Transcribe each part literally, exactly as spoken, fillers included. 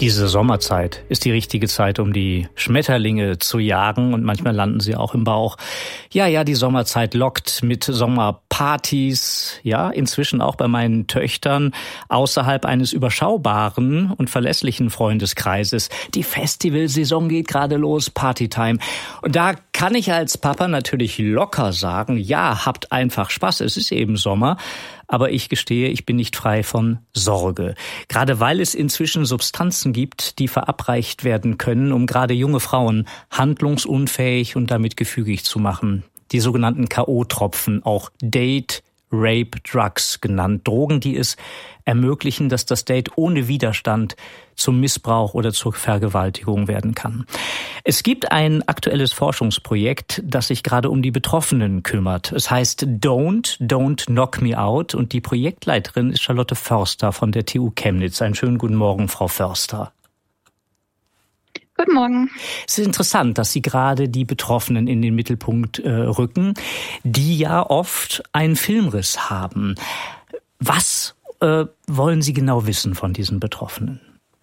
Diese Sommerzeit ist die richtige Zeit, um die Schmetterlinge zu jagen, und manchmal landen sie auch im Bauch. Ja, ja, die Sommerzeit lockt mit Sommerpartys, ja, inzwischen auch bei meinen Töchtern, außerhalb eines überschaubaren und verlässlichen Freundeskreises. Die Festivalsaison geht gerade los, Partytime. Und da kann ich als Papa natürlich locker sagen, ja, habt einfach Spaß, es ist eben Sommer. Aber ich gestehe, ich bin nicht frei von Sorge. Gerade weil es inzwischen Substanzen gibt, die verabreicht werden können, um gerade junge Frauen handlungsunfähig und damit gefügig zu machen. Die sogenannten K O-Tropfen, auch Date Rape Drugs genannt. Drogen, die es ermöglichen, dass das Date ohne Widerstand zum Missbrauch oder zur Vergewaltigung werden kann. Es gibt ein aktuelles Forschungsprojekt, das sich gerade um die Betroffenen kümmert. Es heißt Don't, Don't Knock Me Out, und die Projektleiterin ist Charlotte Förster von der T U Chemnitz. Einen schönen guten Morgen, Frau Förster. Guten Morgen. Es ist interessant, dass Sie gerade die Betroffenen in den Mittelpunkt äh, rücken, die ja oft einen Filmriss haben. Was äh, wollen Sie genau wissen von diesen Betroffenen?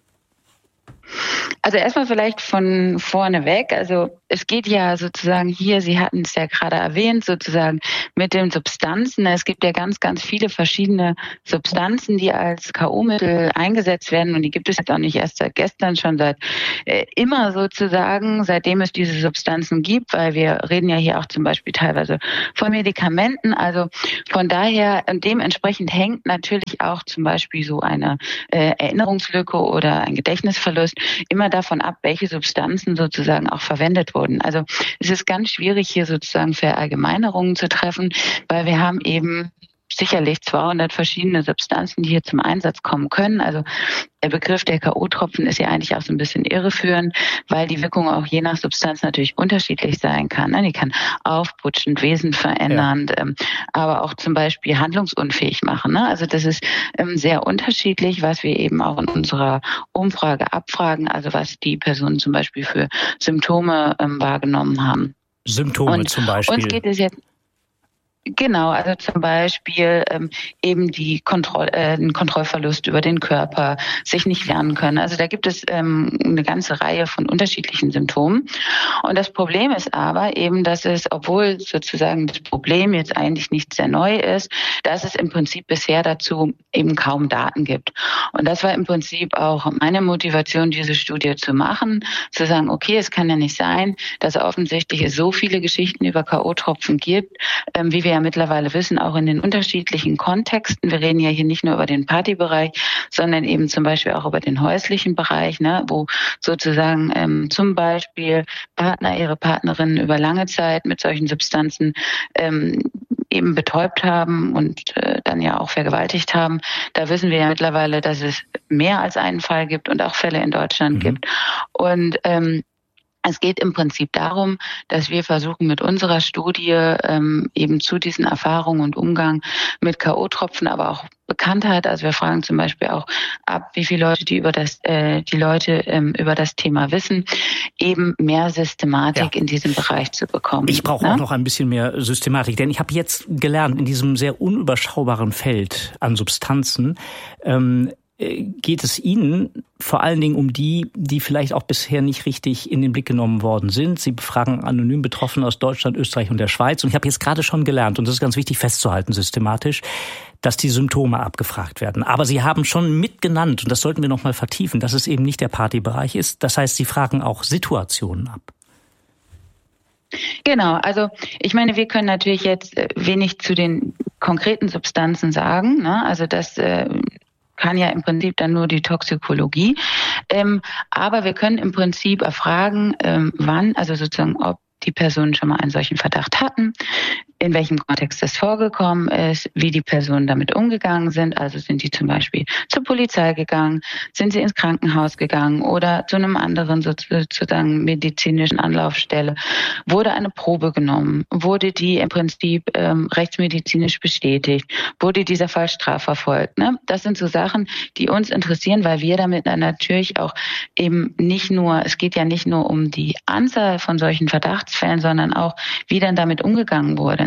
Also erstmal vielleicht von vorne weg. Also es geht ja sozusagen hier, Sie hatten es ja gerade erwähnt, sozusagen mit den Substanzen. Es gibt ja ganz, ganz viele verschiedene Substanzen, die als K O-Mittel eingesetzt werden. Und die gibt es jetzt auch nicht erst seit gestern, schon seit äh, immer sozusagen, seitdem es diese Substanzen gibt, weil wir reden ja hier auch zum Beispiel teilweise von Medikamenten. Also von daher, und dementsprechend hängt natürlich auch zum Beispiel so eine äh, Erinnerungslücke oder ein Gedächtnisverlust immer davon ab, welche Substanzen sozusagen auch verwendet wurden. Also es ist ganz schwierig, hier sozusagen Verallgemeinerungen zu treffen, weil wir haben eben sicherlich zweihundert verschiedene Substanzen, die hier zum Einsatz kommen können. Also der Begriff der K O-Tropfen ist ja eigentlich auch so ein bisschen irreführend, weil die Wirkung auch je nach Substanz natürlich unterschiedlich sein kann. Die kann aufputschend, wesenverändernd, ja. aber auch zum Beispiel handlungsunfähig machen. Also das ist sehr unterschiedlich, was wir eben auch in unserer Umfrage abfragen, also was die Personen zum Beispiel für Symptome wahrgenommen haben. Symptome Und zum Beispiel? Uns geht es jetzt Genau, also zum Beispiel ähm, eben die Kontroll, äh, ein Kontrollverlust über den Körper, sich nicht lernen können. Also da gibt es ähm, eine ganze Reihe von unterschiedlichen Symptomen. Und das Problem ist aber eben, dass es, obwohl sozusagen das Problem jetzt eigentlich nicht sehr neu ist, dass es im Prinzip bisher dazu eben kaum Daten gibt. Und das war im Prinzip auch meine Motivation, diese Studie zu machen, zu sagen, okay, es kann ja nicht sein, dass offensichtlich es so viele Geschichten über K O-Tropfen gibt, ähm, wie wir ja mittlerweile wissen, auch in den unterschiedlichen Kontexten. Wir reden ja hier nicht nur über den Partybereich, sondern eben zum Beispiel auch über den häuslichen Bereich, ne, wo sozusagen ähm, zum Beispiel Partner ihre Partnerinnen über lange Zeit mit solchen Substanzen ähm, eben betäubt haben und äh, dann ja auch vergewaltigt haben. Da wissen wir ja mittlerweile, dass es mehr als einen Fall gibt und auch Fälle in Deutschland mhm. gibt. Und ähm, Es geht im Prinzip darum, dass wir versuchen, mit unserer Studie ähm, eben zu diesen Erfahrungen und Umgang mit K O-Tropfen, aber auch Bekanntheit. Also wir fragen zum Beispiel auch ab, wie viele Leute, die über das, äh, die Leute ähm, über das Thema wissen, eben mehr Systematik ja. in diesem Bereich zu bekommen. Ich brauche ne? auch noch ein bisschen mehr Systematik, denn ich habe jetzt gelernt, in diesem sehr unüberschaubaren Feld an Substanzen ähm, geht es Ihnen vor allen Dingen um die, die vielleicht auch bisher nicht richtig in den Blick genommen worden sind. Sie befragen anonym Betroffene aus Deutschland, Österreich und der Schweiz. Und ich habe jetzt gerade schon gelernt, und das ist ganz wichtig festzuhalten systematisch, dass die Symptome abgefragt werden. Aber Sie haben schon mitgenannt, und das sollten wir noch mal vertiefen, dass es eben nicht der Partybereich ist. Das heißt, Sie fragen auch Situationen ab. Genau, also ich meine, wir können natürlich jetzt wenig zu den konkreten Substanzen sagen, ne? Also das äh, kann ja im Prinzip dann nur die Toxikologie. Ähm, aber wir können im Prinzip erfragen, ähm, wann, also sozusagen, ob die Personen schon mal einen solchen Verdacht hatten, in welchem Kontext das vorgekommen ist, wie die Personen damit umgegangen sind. Also sind die zum Beispiel zur Polizei gegangen, sind sie ins Krankenhaus gegangen oder zu einem anderen sozusagen medizinischen Anlaufstelle. Wurde eine Probe genommen? Wurde die im Prinzip ähm, rechtsmedizinisch bestätigt? Wurde dieser Fall strafverfolgt? Ne? Das sind so Sachen, die uns interessieren, weil wir damit dann natürlich auch eben nicht nur, es geht ja nicht nur um die Anzahl von solchen Verdachtsfällen, sondern auch, wie dann damit umgegangen wurde.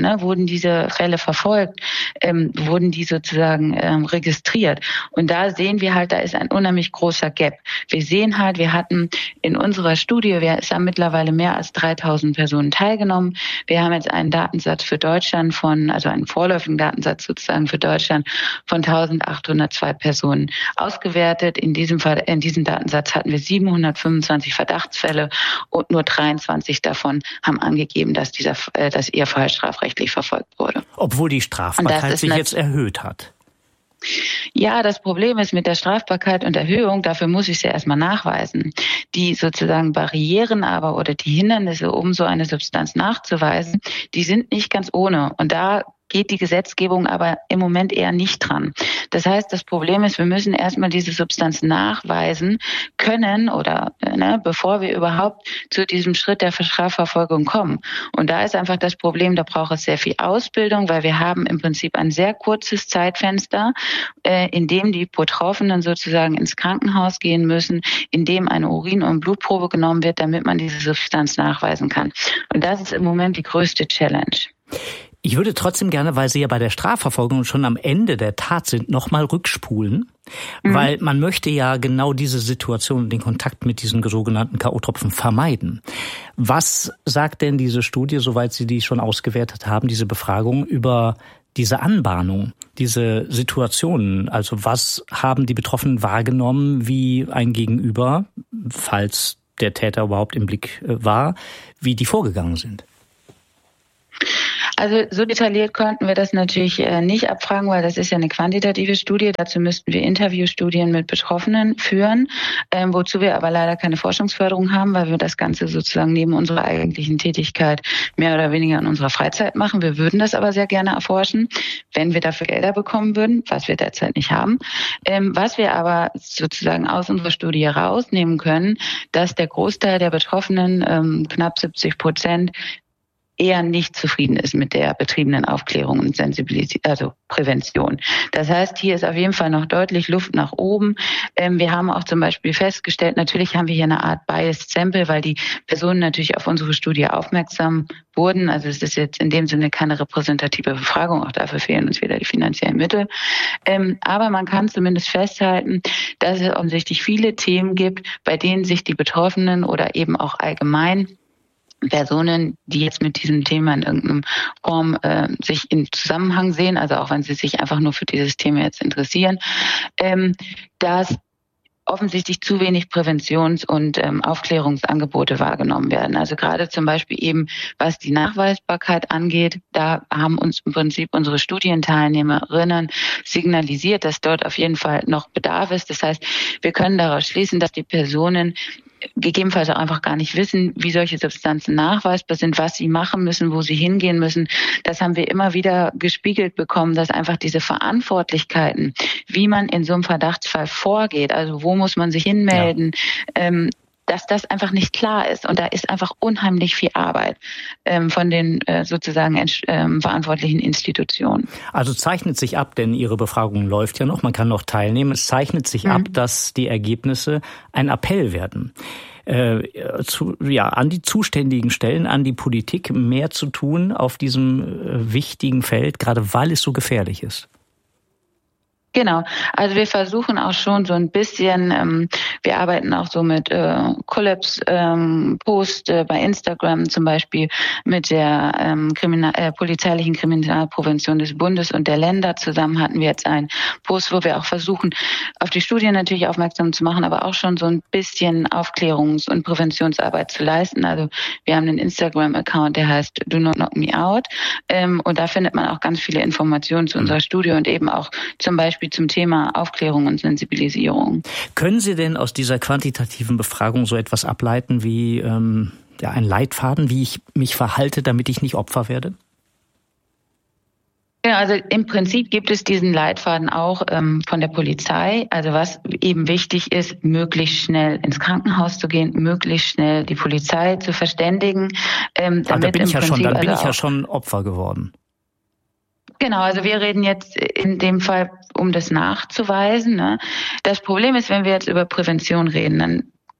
ne? Wurden diese Fälle verfolgt? Ähm, wurden die sozusagen ähm, registriert? Und da sehen wir halt, da ist ein unheimlich großer Gap. Wir sehen halt, wir hatten in unserer Studie, wir, es haben mittlerweile mehr als dreitausend Personen teilgenommen. Wir haben jetzt einen Datensatz für Deutschland von, also einen vorläufigen Datensatz sozusagen für Deutschland von eintausendachthundertzwei Personen ausgewertet. In diesem Fall, in diesem Datensatz hatten wir siebenhundertfünfundzwanzig Verdachtsfälle und nur dreiundzwanzig davon haben angegeben, dass dieser, äh, dass ihr Fall strafrechtlich verfolgt wurde. Obwohl die Strafbarkeit sich jetzt erhöht hat. Ja, das Problem ist mit der Strafbarkeit und Erhöhung, dafür muss ich sie erstmal nachweisen. Die sozusagen Barrieren aber oder die Hindernisse, um so eine Substanz nachzuweisen, die sind nicht ganz ohne. Und da geht die Gesetzgebung aber im Moment eher nicht dran. Das heißt, das Problem ist, wir müssen erstmal diese Substanz nachweisen können oder ne, bevor wir überhaupt zu diesem Schritt der Strafverfolgung kommen. Und da ist einfach das Problem, da braucht es sehr viel Ausbildung, weil wir haben im Prinzip ein sehr kurzes Zeitfenster, äh, in dem die Betroffenen sozusagen ins Krankenhaus gehen müssen, in dem eine Urin- und Blutprobe genommen wird, damit man diese Substanz nachweisen kann. Und das ist im Moment die größte Challenge. Ich würde trotzdem gerne, weil Sie ja bei der Strafverfolgung schon am Ende der Tat sind, nochmal rückspulen, mhm. weil man möchte ja genau diese Situation, den Kontakt mit diesen sogenannten K O-Tropfen vermeiden. Was sagt denn diese Studie, soweit Sie die schon ausgewertet haben, diese Befragung über diese Anbahnung, diese Situationen? Also was haben die Betroffenen wahrgenommen, wie ein Gegenüber, falls der Täter überhaupt im Blick war, wie die vorgegangen sind? Also so detailliert konnten wir das natürlich nicht abfragen, weil das ist ja eine quantitative Studie. Dazu müssten wir Interviewstudien mit Betroffenen führen, ähm, wozu wir aber leider keine Forschungsförderung haben, weil wir das Ganze sozusagen neben unserer eigentlichen Tätigkeit mehr oder weniger in unserer Freizeit machen. Wir würden das aber sehr gerne erforschen, wenn wir dafür Gelder bekommen würden, was wir derzeit nicht haben. Ähm, was wir aber sozusagen aus unserer Studie rausnehmen können, dass der Großteil der Betroffenen, ähm, knapp siebzig Prozent, eher nicht zufrieden ist mit der betriebenen Aufklärung und Sensibilisierung, also Prävention. Das heißt, hier ist auf jeden Fall noch deutlich Luft nach oben. Ähm, wir haben auch zum Beispiel festgestellt, natürlich haben wir hier eine Art Biased Sample, weil die Personen natürlich auf unsere Studie aufmerksam wurden. Also es ist jetzt in dem Sinne keine repräsentative Befragung, auch dafür fehlen uns wieder die finanziellen Mittel. Ähm, aber man kann zumindest festhalten, dass es offensichtlich viele Themen gibt, bei denen sich die Betroffenen oder eben auch allgemein Personen, die jetzt mit diesem Thema in irgendeiner Form äh, sich in Zusammenhang sehen, also auch wenn sie sich einfach nur für dieses Thema jetzt interessieren, ähm, dass offensichtlich zu wenig Präventions- und ähm, Aufklärungsangebote wahrgenommen werden. Also gerade zum Beispiel eben, was die Nachweisbarkeit angeht, da haben uns im Prinzip unsere Studienteilnehmerinnen signalisiert, dass dort auf jeden Fall noch Bedarf ist. Das heißt, wir können daraus schließen, dass die Personen gegebenenfalls auch einfach gar nicht wissen, wie solche Substanzen nachweisbar sind, was sie machen müssen, wo sie hingehen müssen. Das haben wir immer wieder gespiegelt bekommen, dass einfach diese Verantwortlichkeiten, wie man in so einem Verdachtsfall vorgeht, also wo muss man sich hinmelden, ja. ähm, dass das einfach nicht klar ist. Und da ist einfach unheimlich viel Arbeit ähm, von den äh, sozusagen ähm, verantwortlichen Institutionen. Also zeichnet sich ab, denn Ihre Befragung läuft ja noch, man kann noch teilnehmen. Es zeichnet sich mhm. ab, dass die Ergebnisse ein Appell werden. Äh, zu, ja, an die zuständigen Stellen, an die Politik mehr zu tun auf diesem äh, wichtigen Feld, gerade weil es so gefährlich ist. Genau, also wir versuchen auch schon so ein bisschen, ähm, wir arbeiten auch so mit äh, Collabs, ähm, Post äh, bei Instagram zum Beispiel mit der ähm, Kriminal äh, polizeilichen Kriminalprävention des Bundes und der Länder zusammen hatten wir jetzt einen Post, wo wir auch versuchen, auf die Studien natürlich aufmerksam zu machen, aber auch schon so ein bisschen Aufklärungs- und Präventionsarbeit zu leisten. Also wir haben einen Instagram-Account, der heißt Do Not Knock Me Out ähm, und da findet man auch ganz viele Informationen zu unserer Studie und eben auch zum Beispiel zum Thema Aufklärung und Sensibilisierung. Können Sie denn aus dieser quantitativen Befragung so etwas ableiten wie ähm, ja, ein Leitfaden, wie ich mich verhalte, damit ich nicht Opfer werde? Ja, also im Prinzip gibt es diesen Leitfaden auch ähm, von der Polizei. Also was eben wichtig ist, möglichst schnell ins Krankenhaus zu gehen, möglichst schnell die Polizei zu verständigen. Ähm, damit Aber da bin ich ja Prinzip, schon, dann bin also ich ja schon Opfer geworden. Genau, also wir reden jetzt in dem Fall, um das nachzuweisen. Ne? Das Problem ist, wenn wir jetzt über Prävention reden, dann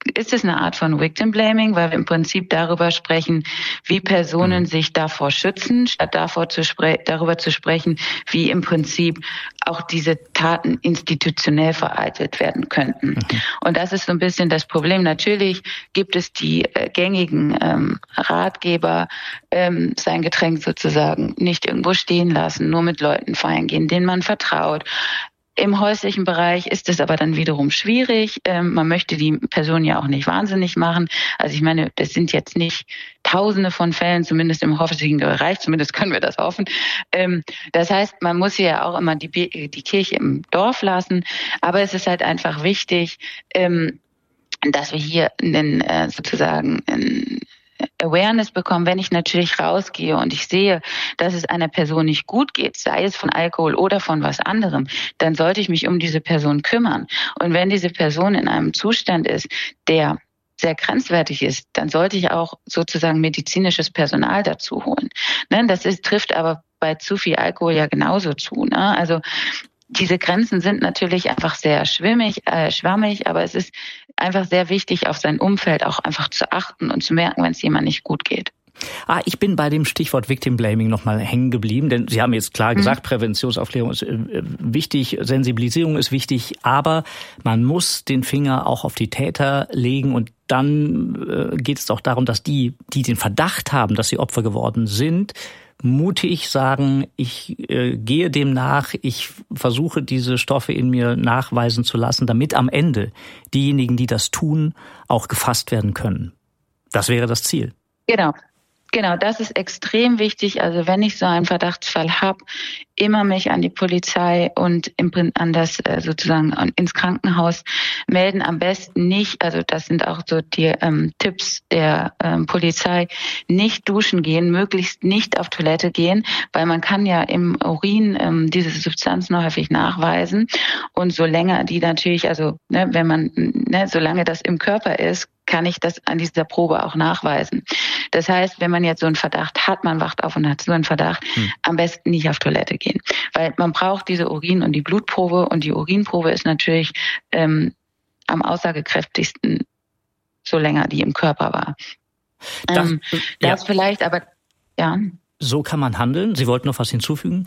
ist es eine Art von Victim Blaming, weil wir im Prinzip darüber sprechen, wie Personen mhm. sich davor schützen, statt davor zu spre- darüber zu sprechen, wie im Prinzip auch diese Taten institutionell vereitelt werden könnten. Mhm. Und das ist so ein bisschen das Problem. Natürlich gibt es die äh, gängigen ähm, Ratgeber, ähm, sein Getränk sozusagen nicht irgendwo stehen lassen, nur mit Leuten feiern gehen, denen man vertraut. Im häuslichen Bereich ist es aber dann wiederum schwierig. Ähm, man möchte die Person ja auch nicht wahnsinnig machen. Also ich meine, das sind jetzt nicht Tausende von Fällen, zumindest im häuslichen Bereich, zumindest können wir das hoffen. Ähm, das heißt, man muss ja auch immer die, die Kirche im Dorf lassen. Aber es ist halt einfach wichtig, ähm, dass wir hier einen, äh, sozusagen einen Awareness bekommen, wenn ich natürlich rausgehe und ich sehe, dass es einer Person nicht gut geht, sei es von Alkohol oder von was anderem, dann sollte ich mich um diese Person kümmern. Und wenn diese Person in einem Zustand ist, der sehr grenzwertig ist, dann sollte ich auch sozusagen medizinisches Personal dazu holen. Ne? Das ist, trifft aber bei zu viel Alkohol ja genauso zu. Ne? Also diese Grenzen sind natürlich einfach sehr schwimmig, äh, schwammig, aber es ist einfach sehr wichtig, auf sein Umfeld auch einfach zu achten und zu merken, wenn es jemand nicht gut geht. Ah, ich bin bei dem Stichwort Victim Blaming nochmal hängen geblieben, denn Sie haben jetzt klar gesagt, mhm. Präventionsaufklärung ist äh, wichtig, Sensibilisierung ist wichtig, aber man muss den Finger auch auf die Täter legen und dann äh, geht es auch darum, dass die, die den Verdacht haben, dass sie Opfer geworden sind, mutig sagen, ich äh, gehe dem nach, ich versuche diese Stoffe in mir nachweisen zu lassen, damit am Ende diejenigen, die das tun, auch gefasst werden können. Das wäre das Ziel. Genau. Genau, das ist extrem wichtig. Also wenn ich so einen Verdachtsfall habe, immer mich an die Polizei und im, an das sozusagen ins Krankenhaus melden. Am besten nicht, also das sind auch so die ähm, Tipps der ähm, Polizei, nicht duschen gehen, möglichst nicht auf Toilette gehen, weil man kann ja im Urin ähm, diese Substanzen häufig nachweisen. Und solange die natürlich, also ne, wenn man, ne, solange das im Körper ist, kann ich das an dieser Probe auch nachweisen. Das heißt, wenn man jetzt so einen Verdacht hat, man wacht auf und hat so einen Verdacht, hm. am besten nicht auf Toilette gehen. Weil man braucht diese Urin- und die Blutprobe und die Urinprobe ist natürlich ähm, am aussagekräftigsten, so länger die im Körper war. Das, ähm, das ja. vielleicht, aber ja. So kann man handeln. Sie wollten noch was hinzufügen?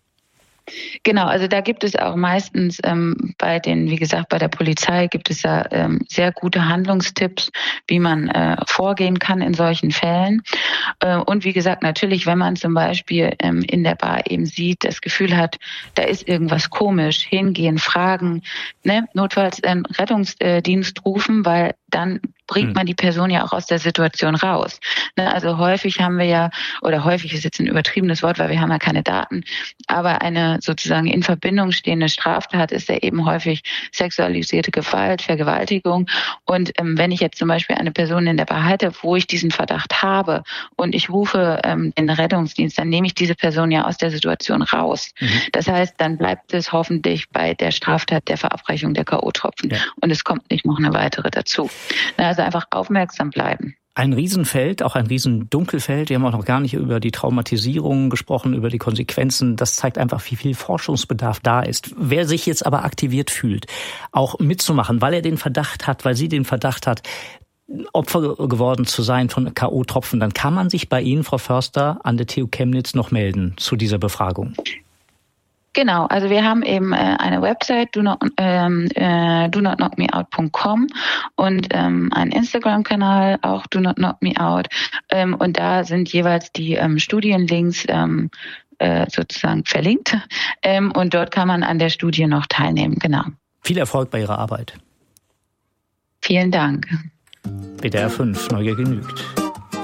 Genau, also da gibt es auch meistens ähm, bei den, wie gesagt, bei der Polizei gibt es ja ähm, sehr gute Handlungstipps, wie man äh, vorgehen kann in solchen Fällen. Äh, und wie gesagt, natürlich, wenn man zum Beispiel ähm, in der Bar eben sieht, das Gefühl hat, da ist irgendwas komisch, hingehen, fragen, ne? Notfalls einen Rettungsdienst rufen, weil dann bringt man die Person ja auch aus der Situation raus. Also häufig haben wir ja, oder häufig ist jetzt ein übertriebenes Wort, weil wir haben ja keine Daten, aber eine sozusagen in Verbindung stehende Straftat ist ja eben häufig sexualisierte Gewalt, Vergewaltigung. Und ähm, wenn ich jetzt zum Beispiel eine Person in der Bar halte, wo ich diesen Verdacht habe und ich rufe ähm, den Rettungsdienst, dann nehme ich diese Person ja aus der Situation raus. Mhm. Das heißt, dann bleibt es hoffentlich bei der Straftat der Verabreichung der K O-Tropfen. Ja. Und es kommt nicht noch eine weitere dazu. Also einfach aufmerksam bleiben. Ein Riesenfeld, auch ein Riesendunkelfeld. Wir haben auch noch gar nicht über die Traumatisierung gesprochen, über die Konsequenzen. Das zeigt einfach, wie viel Forschungsbedarf da ist. Wer sich jetzt aber aktiviert fühlt, auch mitzumachen, weil er den Verdacht hat, weil sie den Verdacht hat, Opfer geworden zu sein von K O-Tropfen, dann kann man sich bei Ihnen, Frau Förster, an der T U Chemnitz noch melden zu dieser Befragung. Genau, also wir haben eben äh, eine Website, do not, ähm, äh, do not knock me out punkt com und ähm, einen Instagram-Kanal, auch do not knock me out. Ähm, und da sind jeweils die ähm, Studienlinks ähm, äh, sozusagen verlinkt. Ähm, und dort kann man an der Studie noch teilnehmen, genau. Viel Erfolg bei Ihrer Arbeit. Vielen Dank. W D R fünf, Neugier genügt.